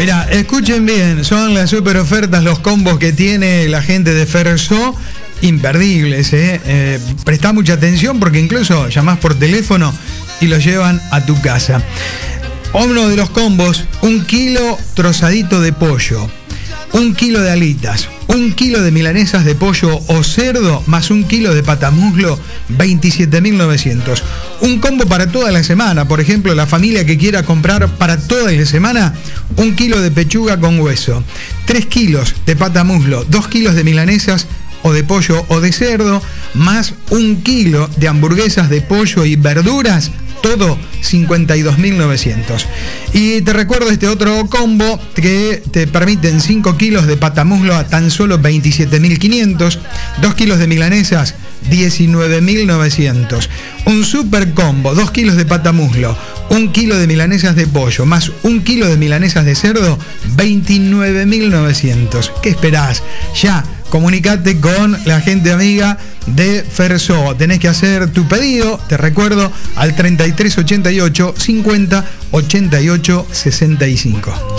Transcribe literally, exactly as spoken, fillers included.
Mirá, escuchen bien, son las super ofertas, los combos que tiene la gente de Ferso, imperdibles, ¿eh? Eh, prestá mucha atención porque incluso llamás por teléfono y los llevan a tu casa. Uno de los combos, un kilo trozadito de pollo, un kilo de alitas, un kilo de milanesas de pollo o cerdo, más un kilo de patamuslo, veintisiete mil novecientos. Un combo para toda la semana, por ejemplo, la familia que quiera comprar para toda la semana, un kilo de pechuga con hueso, tres kilos de patamuslo, dos kilos de milanesas o de pollo o de cerdo, más un kilo de hamburguesas de pollo y verduras, todo cincuenta y dos mil novecientos. Y te recuerdo este otro combo que te permiten cinco kilos de patamuslo a tan solo veintisiete mil quinientos, dos kilos de milanesas, diecinueve mil novecientos. Un super combo, dos kilos de patamuslo, un kilo de milanesas de pollo, más un kilo de milanesas de cerdo, veintinueve mil novecientos. ¿Qué esperás? Ya, comunicate con la gente amiga de Ferso. Tenés que hacer tu pedido, te recuerdo, al treinta y tres ochenta y ocho cincuenta ochenta y ocho sesenta y cinco.